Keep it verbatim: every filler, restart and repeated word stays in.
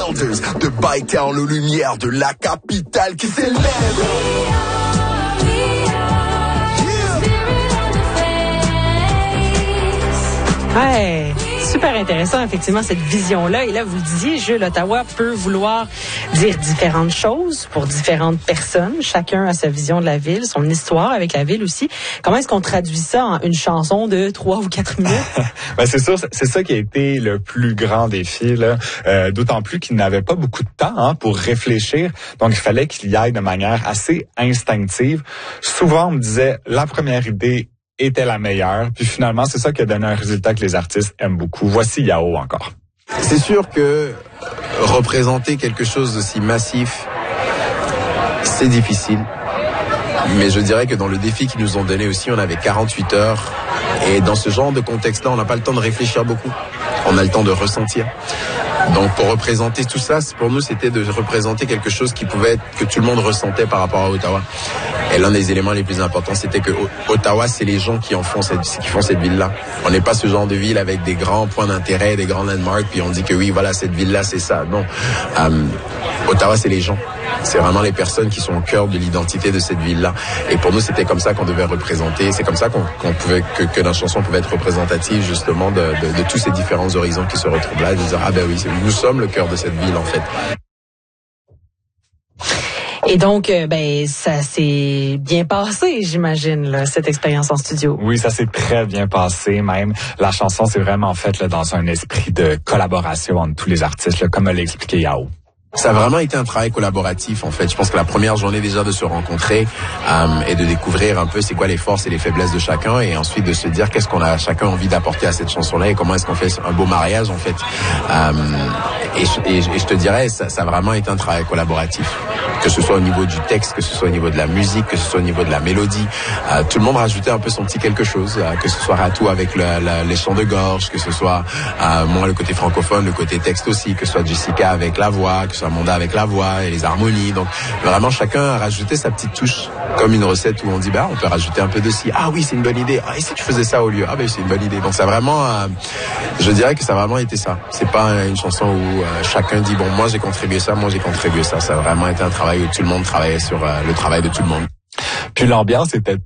Builders, de Bytown aux lumières de la capitale qui s'élève. Ouais, super intéressant, effectivement, cette vision-là. Et là, vous le disiez, Jules, Ottawa peut vouloir dire différentes choses pour différentes personnes. Chacun a sa vision de la ville, son histoire avec la ville aussi. Comment est-ce qu'on traduit ça en une chanson de trois ou quatre minutes? Ben c'est sûr, c'est ça qui a été le plus grand défi, là. Euh, d'autant plus qu'il n'avait pas beaucoup de temps hein, pour réfléchir. Donc, il fallait qu'il y aille de manière assez instinctive. Souvent, on me disait, la première idée était la meilleure. Puis finalement, c'est ça qui a donné un résultat que les artistes aiment beaucoup. Voici Yao encore. C'est sûr que représenter quelque chose d'aussi massif, c'est difficile. Mais je dirais que dans le défi qu'ils nous ont donné aussi, on avait quarante-huit heures. Et dans ce genre de contexte-là, on n'a pas le temps de réfléchir beaucoup. On a le temps de ressentir. Donc pour représenter tout ça, pour nous, c'était de représenter quelque chose qui pouvait être, que tout le monde ressentait par rapport à Ottawa. Et l'un des éléments les plus importants, c'était que Ottawa, c'est les gens qui en font cette, qui font cette ville-là. On n'est pas ce genre de ville avec des grands points d'intérêt, des grands landmarks, puis on dit que oui, voilà, cette ville-là, c'est ça. Non. Euh, Ottawa, c'est les gens. C'est vraiment les personnes qui sont au cœur de l'identité de cette ville-là. Et pour nous, c'était comme ça qu'on devait représenter. C'est comme ça qu'on, qu'on pouvait, que, que notre chanson pouvait être représentative, justement, de, de, de tous ces différents horizons qui se retrouvent là. Et de dire, ah ben oui, nous sommes le cœur de cette ville, en fait. Et donc, euh, ben, ça s'est bien passé, j'imagine, là, cette expérience en studio. Oui, ça s'est très bien passé, même. La chanson s'est vraiment faite là, dans un esprit de collaboration entre tous les artistes, là, comme l'a expliqué Yao. Ça a vraiment été un travail collaboratif, en fait. Je pense que la première journée, déjà, de se rencontrer euh, et de découvrir un peu c'est quoi les forces et les faiblesses de chacun, et ensuite de se dire qu'est-ce qu'on a chacun envie d'apporter à cette chanson-là et comment est-ce qu'on fait un beau mariage, en fait. Euh, et, et, et je te dirais, ça, ça a vraiment été un travail collaboratif. Que ce soit au niveau du texte, que ce soit au niveau de la musique, que ce soit au niveau de la mélodie. Euh, tout le monde rajoutait un peu son petit quelque chose, euh, que ce soit Ratou avec le, la, les chants de gorge, que ce soit euh, moi le côté francophone, le côté texte aussi, que ce soit Jessica avec la voix, que ce soit Monda avec la voix et les harmonies. Donc vraiment chacun a rajouté sa petite touche, comme une recette où on dit bah on peut rajouter un peu de ci. Ah oui, c'est une bonne idée. Ah et si tu faisais ça au lieu. Ah ben c'est une bonne idée. Donc ça vraiment, euh, je dirais que ça a vraiment été ça. C'est pas une chanson où euh, chacun dit bon moi j'ai contribué ça, moi j'ai contribué ça. Ça a vraiment été un travail où tout le monde travaillait sur euh, le travail de tout le monde. Puis l'ambiance était